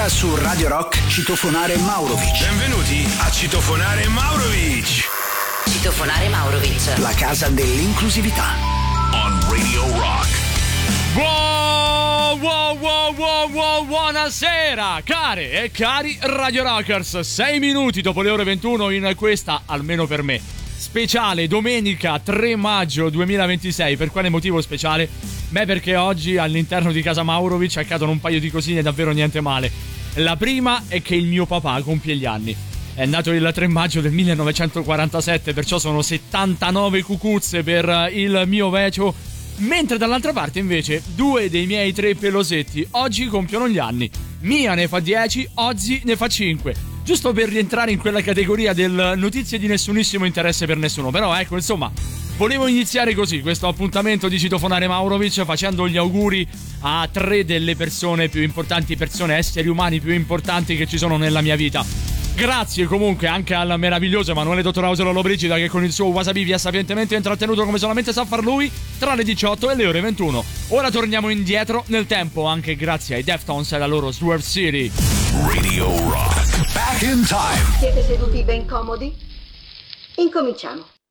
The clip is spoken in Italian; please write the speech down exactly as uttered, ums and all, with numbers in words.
Domenica su Radio Rock Citofonare Maurovic. Benvenuti a Citofonare Maurovic. Citofonare Maurovic, la casa dell'inclusività. On Radio Rock. Wow, wow, wow, wow, wow, buonasera care e cari Radio Rockers. Sei minuti dopo le ore ventuno in questa, almeno per me, speciale domenica tre maggio duemilaventisei. Per quale motivo speciale? Beh, perché oggi all'interno di casa Maurovic accadono un paio di cosine davvero niente male. La prima è che il mio papà compie gli anni. È nato il tre maggio del millenovecentoquarantasette, perciò sono settantanove cucuzze per il mio vecchio. Mentre dall'altra parte invece due dei miei tre pelosetti oggi compiono gli anni. Mia ne fa dieci, Ozzy ne fa cinque. Giusto per rientrare in quella categoria del notizie di nessunissimo interesse per nessuno. Però ecco, insomma, volevo iniziare così questo appuntamento di Citofonare Maurovic facendo gli auguri a tre delle persone più importanti, persone, esseri umani più importanti che ci sono nella mia vita. Grazie comunque anche al meraviglioso Emanuele Dottor Ausolo Lollobrigida, che con il suo wasabi vi ha sapientemente intrattenuto come solamente sa far lui tra le diciotto e le ore ventuno. Ora torniamo indietro nel tempo, anche grazie ai Deftones e alla loro Swerve City. Radio Rock. Back in time. Siete seduti ben comodi? Incominciamo.